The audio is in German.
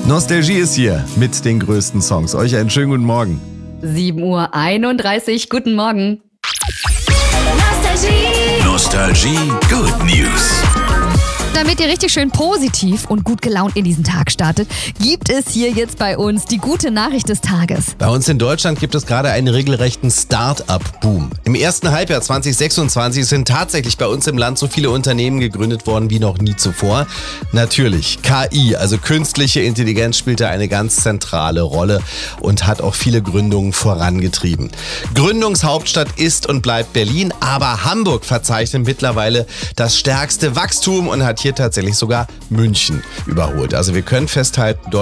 Nostalgie ist hier mit den größten Songs. Euch einen schönen guten Morgen. 7:31 Uhr, guten Morgen. Nostalgie Good News. Damit ihr richtig schön positiv und gut gelaunt in diesen Tag startet, gibt es hier jetzt bei uns die gute Nachricht des Tages. Bei uns in Deutschland gibt es gerade einen regelrechten Start-up-Boom. Im ersten Halbjahr 2026 sind tatsächlich bei uns im Land so viele Unternehmen gegründet worden wie noch nie zuvor. Natürlich, KI, also künstliche Intelligenz, spielt da eine ganz zentrale Rolle und hat auch viele Gründungen vorangetrieben. Gründungshauptstadt ist und bleibt Berlin, aber Hamburg verzeichnet mittlerweile das stärkste Wachstum und hat hier tatsächlich sogar München überholt. Also wir können festhalten,